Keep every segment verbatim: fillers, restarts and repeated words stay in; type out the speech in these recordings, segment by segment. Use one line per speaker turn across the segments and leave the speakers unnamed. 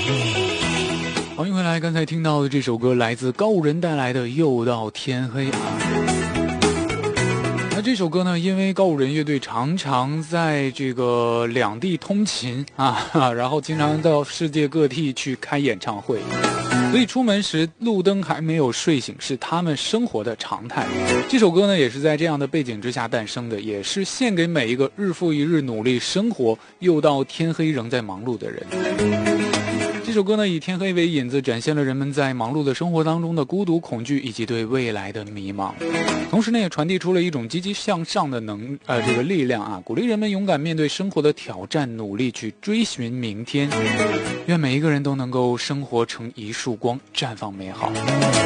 欢迎回来，刚才听到的这首歌来自高五人带来的《又到天黑》啊。那这首歌呢，因为高五人乐队常常在这个两地通勤啊，然后经常到世界各地去开演唱会，所以出门时路灯还没有睡醒是他们生活的常态。这首歌呢，也是在这样的背景之下诞生的，也是献给每一个日复一日努力生活又到天黑仍在忙碌的人。这首歌呢，以天黑为引子，展现了人们在忙碌的生活当中的孤独、恐惧以及对未来的迷茫。同时呢，也传递出了一种积极向上的能呃这个力量啊，鼓励人们勇敢面对生活的挑战，努力去追寻明天。愿每一个人都能够生活成一束光，绽放美好。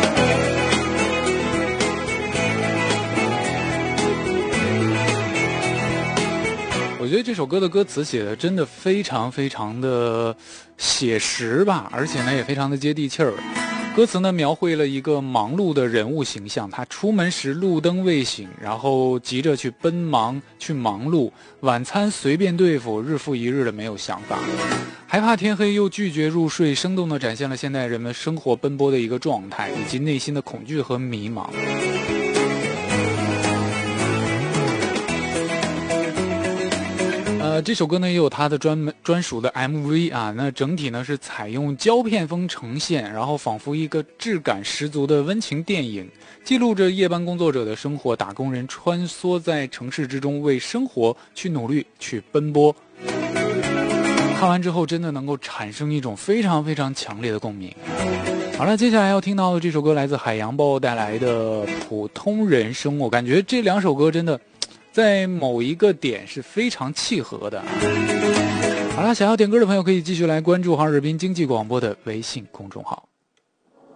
我觉得这首歌的歌词写的真的非常非常的写实吧，而且呢也非常的接地气儿。歌词呢描绘了一个忙碌的人物形象，他出门时路灯未醒，然后急着去奔忙去忙碌，晚餐随便对付，日复一日的没有想法，害怕天黑又拒绝入睡，生动地展现了现代人们生活奔波的一个状态，以及内心的恐惧和迷茫。呃，这首歌呢也有它的专门专属的 M V 啊，那整体呢是采用胶片风呈现，然后仿佛一个质感十足的温情电影，记录着夜班工作者的生活，打工人穿梭在城市之中，为生活去努力去奔波。看完之后真的能够产生一种非常非常强烈的共鸣。好了，接下来要听到的这首歌来自海洋豹带来的《普通人生》，我感觉这两首歌真的在某一个点是非常契合的。好了，想要点歌的朋友可以继续来关注哈尔滨经济广播的微信公众号。